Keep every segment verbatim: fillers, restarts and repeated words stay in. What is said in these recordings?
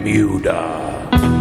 Bermuda.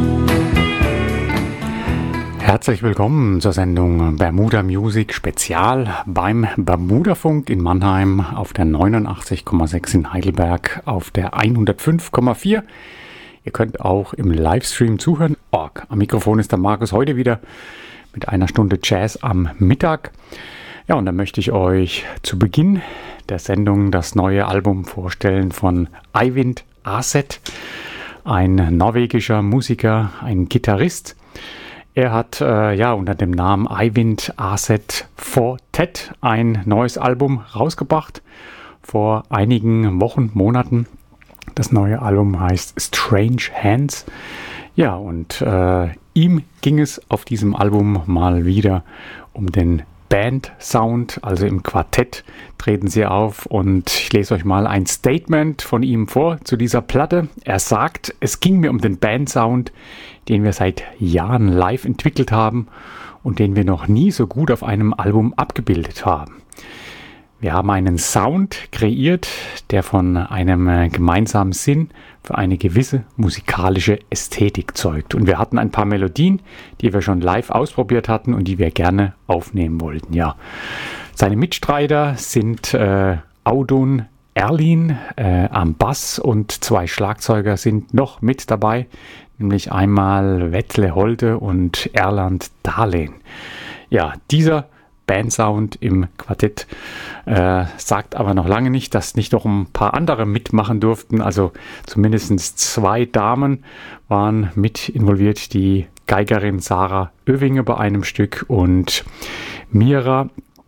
Herzlich willkommen zur Sendung Bermuda Music Spezial beim Bermudafunk in Mannheim auf der neunundachtzig Komma sechs in Heidelberg auf der hundertfünf Komma vier. Ihr könnt auch im Livestream zuhören. Org. Am Mikrofon ist der Markus heute wieder mit einer Stunde Jazz am Mittag. Ja, und dann möchte ich euch zu Beginn der Sendung das neue Album vorstellen von Eyvind Aset, ein norwegischer Musiker, ein Gitarrist. Er hat äh, ja unter dem Namen Eyvind Aset Quartet ein neues Album rausgebracht vor einigen Wochen, Monaten. Das neue Album heißt Strange Hands. Ja, und äh, ihm ging es auf diesem Album mal wieder um den Band-Sound, also im Quartett treten sie auf und ich lese euch mal ein Statement von ihm vor zu dieser Platte. Er sagt, es ging mir um den Band-Sound, den wir seit Jahren live entwickelt haben und den wir noch nie so gut auf einem Album abgebildet haben. Wir haben einen Sound kreiert, der von einem gemeinsamen Sinn für eine gewisse musikalische Ästhetik zeugt. Und wir hatten ein paar Melodien, die wir schon live ausprobiert hatten und die wir gerne aufnehmen wollten. Ja, seine Mitstreiter sind äh, Audun Erlin äh, am Bass und zwei Schlagzeuger sind noch mit dabei, nämlich einmal Vetle Holte und Erland Dahlén. Ja, dieser Bandsound im Quartett äh, sagt aber noch lange nicht, dass nicht noch ein paar andere mitmachen durften. Also zumindest zwei Damen waren mit involviert. Die Geigerin Sarah Oevinge bei einem Stück und Mira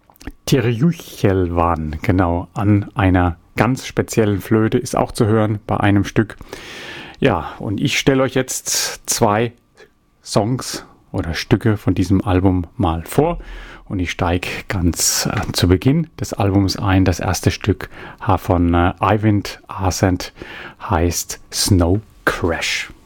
Tirjuchelvan, genau, an einer ganz speziellen Flöte ist auch zu hören bei einem Stück. Ja, und ich stelle euch jetzt zwei Songs oder Stücke von diesem Album mal vor. Und ich steige ganz äh, zu Beginn des Albums ein. Das erste Stück von äh, Eyvind Aset heißt Snow Crash.